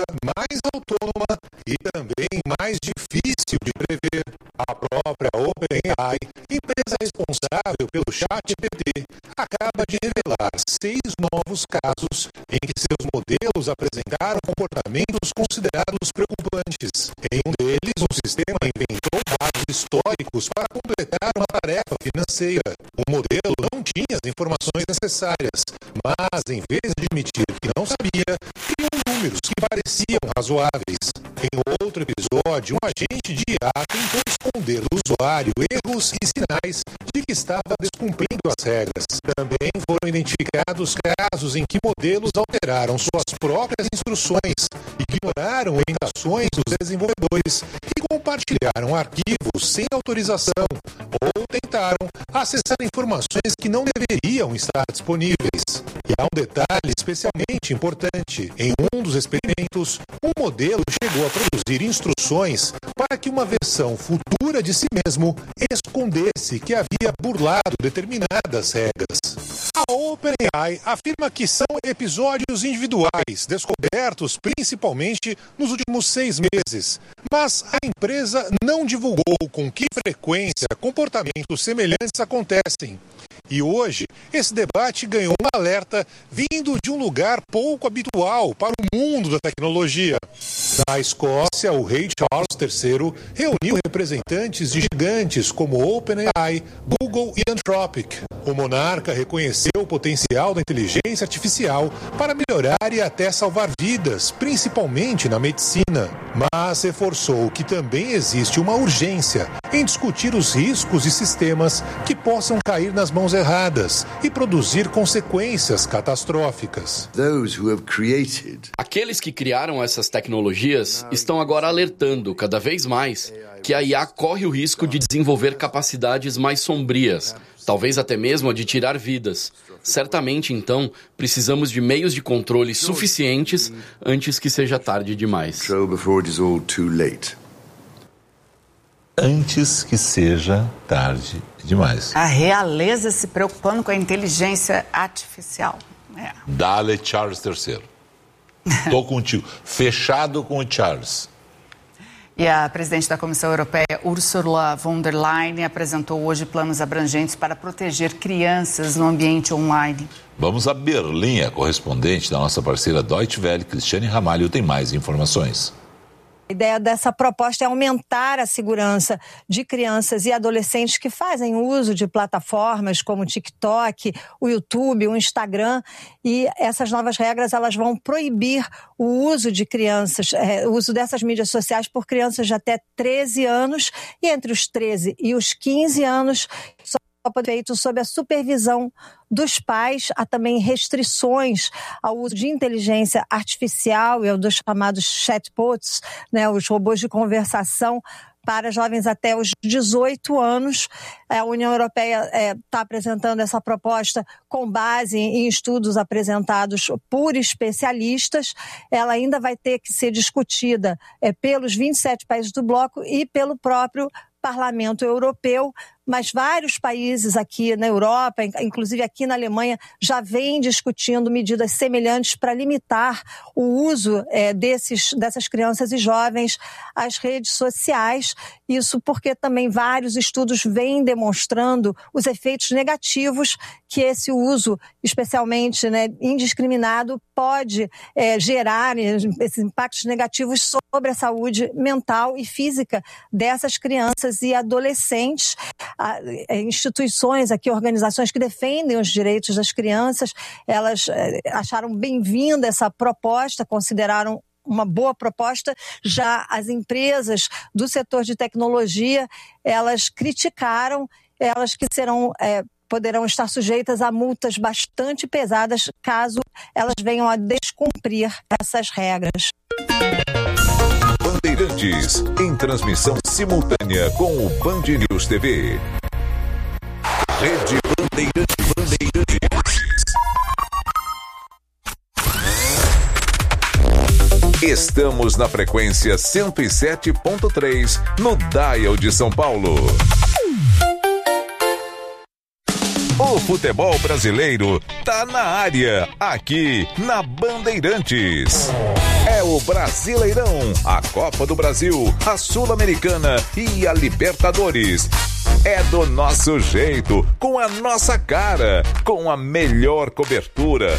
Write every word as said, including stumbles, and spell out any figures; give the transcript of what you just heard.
mais autônoma e também mais difícil de prever. A própria OpenAI, empresa responsável pelo ChatGPT, acaba de revelar seis novos casos em que seus modelos apresentaram comportamentos considerados preocupantes. Em um deles, o sistema inventou dados históricos para completar uma tarefa financeira. O modelo não tinha as informações necessárias, mas, em vez de admitir que não sabia, criou números que pareciam razoáveis. Em outro episódio, um agente de I A tentou esconder do usuário erros e sinais de que estava descumprindo as regras. Também foram identificados casos em que modelos alteraram suas próprias instruções, ignoraram orientações dos desenvolvedores e compartilharam arquivos sem autorização ou tentaram acessar informações que não deveriam estar disponíveis. E há um detalhe especialmente importante. Em um dos experimentos, um modelo chegou a produzir instruções para que uma versão futura de si mesmo escondesse que havia burlado determinadas regras. A OpenAI afirma que são episódios individuais, descobertos principalmente nos últimos seis meses, mas a empresa não divulgou com que frequência comportamentos semelhantes acontecem. E hoje, esse debate ganhou um alerta vindo de um lugar pouco habitual para o mundo da tecnologia. Na Escócia, o rei Charles terceiro reuniu representantes de gigantes como OpenAI, Google e Anthropic. O monarca reconheceu o potencial da inteligência artificial para melhorar e até salvar vidas, principalmente na medicina, mas reforçou que também existe uma urgência em discutir os riscos de sistemas que possam cair nas mãos erradas e produzir consequências catastróficas. Aqueles que criaram essas tecnologias estão agora alertando cada vez mais que a I A corre o risco de desenvolver capacidades mais sombrias, talvez até mesmo a de tirar vidas. Certamente, então, precisamos de meios de controle suficientes antes que seja tarde demais. Antes que seja tarde demais. A realeza se preocupando com a inteligência artificial. É. Dale Charles terceiro. Tô contigo. Fechado com o Charles. E a presidente da Comissão Europeia, Ursula von der Leyen, apresentou hoje planos abrangentes para proteger crianças no ambiente online. Vamos a Berlim, a correspondente da nossa parceira Deutsche Welle, Cristiane Ramalho, tem mais informações. A ideia dessa proposta é aumentar a segurança de crianças e adolescentes que fazem uso de plataformas como o TikTok, o YouTube, o Instagram, e essas novas regras elas vão proibir o uso de crianças, é, o uso dessas mídias sociais por crianças de até treze anos, e entre os treze e os quinze anos só pode ser feito sob a supervisão dos pais. Há também restrições ao uso de inteligência artificial e ao dos chamados chatbots, né, os robôs de conversação, para jovens até os dezoito anos. A União Europeia está é, apresentando essa proposta com base em estudos apresentados por especialistas. Ela ainda vai ter que ser discutida é, pelos vinte e sete países do bloco e pelo próprio Parlamento Europeu, mas vários países aqui na Europa, inclusive aqui na Alemanha, já vêm discutindo medidas semelhantes para limitar o uso é, desses, dessas crianças e jovens às redes sociais. Isso porque também vários estudos vêm demonstrando os efeitos negativos que esse uso, especialmente né, indiscriminado, pode é, gerar, esses impactos negativos sobre a saúde mental e física dessas crianças e adolescentes. Instituições aqui, organizações que defendem os direitos das crianças, elas acharam bem-vinda essa proposta, consideraram uma boa proposta. Já as empresas do setor de tecnologia, elas criticaram, elas que serão, é, poderão estar sujeitas a multas bastante pesadas caso elas venham a descumprir essas regras. Bandeirantes, em transmissão simultânea com o Band News T V. Rede Bandeirantes. Bandeirantes. Estamos na frequência cento e sete ponto três no Dial de São Paulo. O futebol brasileiro tá na área, aqui na Bandeirantes. É o o Brasileirão, a Copa do Brasil, a Sul-Americana e a Libertadores. É do nosso jeito, com a nossa cara, com a melhor cobertura,